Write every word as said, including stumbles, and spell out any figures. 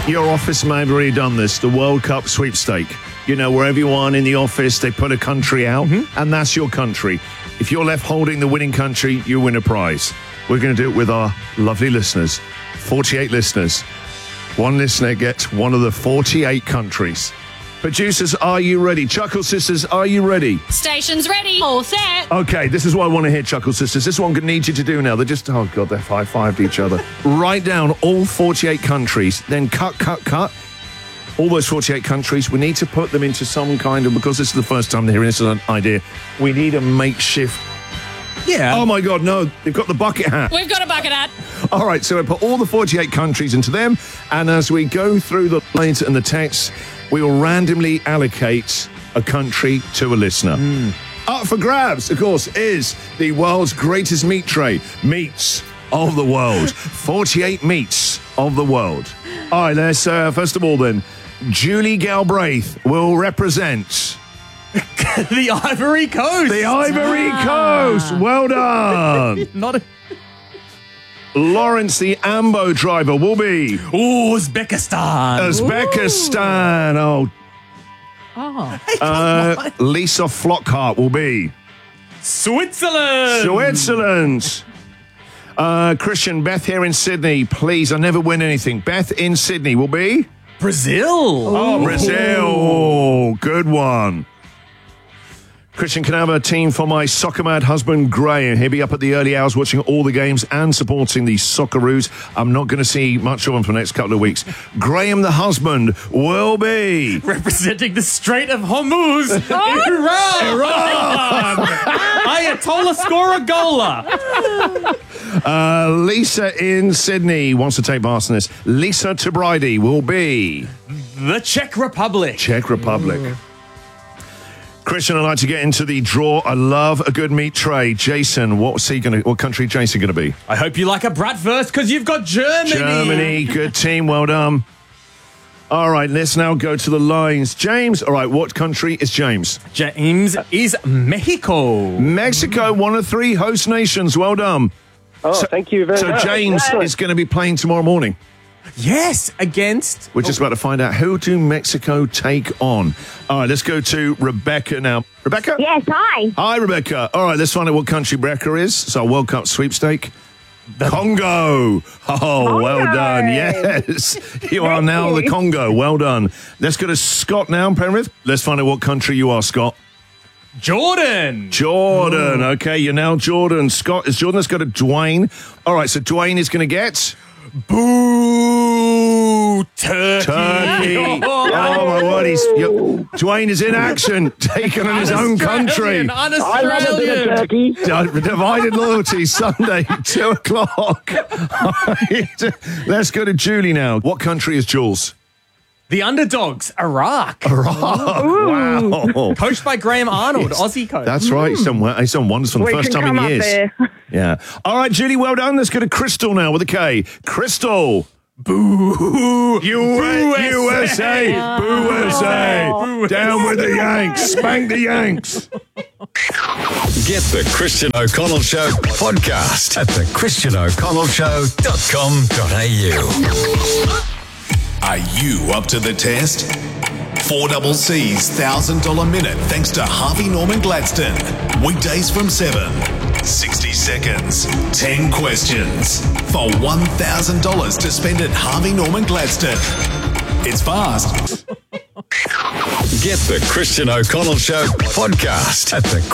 Your office may have already done this, the World Cup sweepstake. You know, where everyone in the office, they put a country out, mm-hmm. and that's your country. If you're left holding the winning country, you win a prize. We're going to do it with our lovely listeners, forty-eight listeners. One listener gets one of the forty-eight countries. Producers, are you ready? Chuckle Sisters, are you ready? Station's ready. All set. Okay, this is what I want to hear, Chuckle Sisters. This is what I'm going to need you to do now. They're just, oh God, they're high-fived each other. Write down all forty-eight countries, then cut, cut, cut. All those forty-eight countries, we need to put them into some kind of, because this is the first time they're hearing this idea, we need a makeshift. Yeah. Oh my God, no, they've got the bucket hat. We've got a bucket hat. All right, so we put all the forty-eight countries into them, and as we go through the lines and the text, we will randomly allocate a country to a listener. Mm. Up for grabs, of course, is the world's greatest meat tray. Meats of the world. forty-eight meats of the world. All right, let's, uh, first of all then, Julie Galbraith will represent... the Ivory Coast. The Ivory ah. Coast. Well done. Not a... Lawrence, the Ambo driver, will be... Ooh, Uzbekistan. Uzbekistan. Ooh. Oh. Oh. Uh, Lisa Flockhart will be... Switzerland. Switzerland. Uh, Christian, Beth here in Sydney. Please, I never win anything. Beth in Sydney will be... Brazil. Oh, Brazil. Good one. Christian, can I have a team for my soccer-mad husband, Graham? He'll be up at the early hours watching all the games and supporting the Socceroos. I'm not going to see much of him for the next couple of weeks. Graham, the husband, will be... representing the Strait of Hormuz, Iran. Iran. Ayatollah Scoragola. Uh, Lisa in Sydney wants to take part in this. Lisa Tabride will be... the Czech Republic. Czech Republic. Ooh. Christian, I'd like to get into the draw. I love a good meat tray. Jason, what's he gonna? What country Jason going to be? I hope you like a bratwurst because you've got Germany. Germany, good team, well done. All right, let's now go to the lines. James, all right, what country is James? James is Mexico. Mexico, one of three host nations, well done. Oh, so, thank you very so much. So James Excellent. is going to be playing tomorrow morning. Yes, against... We're just about to find out who do Mexico take on. All right, let's go to Rebecca now. Rebecca? Yes, hi. Hi, Rebecca. All right, let's find out what country Rebecca is. It's our World Cup sweepstake. The Congo. Oh, Congo. Well done. Yes. You are now the Congo. Well done. Let's go to Scott now, Penrith. Let's find out what country you are, Scott. Jordan. Jordan. Ooh. Okay, you're now Jordan. Scott is Jordan. Let's go to Dwayne. All right, so Dwayne is going to get... Boo! Turkey. Turkey. Oh, my word. He's, Dwayne is in action, taken on his own country. I love a bit of turkey. Divided loyalty, Sunday, two o'clock. Let's go to Julie now. What country is Jules? The underdogs, Iraq. Iraq. Wow. Coached by Graham Arnold, yes. Aussie coach. That's right. He's done, he's done wonders for the we first can time come in years. Up here. Yeah. All right, Julie, well done. Let's go to Crystal now with a K. Crystal. Boo. U S A. Boo S A. Oh. Down with the Yanks. Spank the Yanks. Get the Christian O'Connell Show podcast at the christian o'connell show dot com dot a u. Are you up to the test? four C C's one thousand dollars minute thanks to Harvey Norman Gladstone. Weekdays from seven. sixty seconds. ten questions. For one thousand dollars to spend at Harvey Norman Gladstone. It's fast. Get the Christian O'Connell Show podcast at the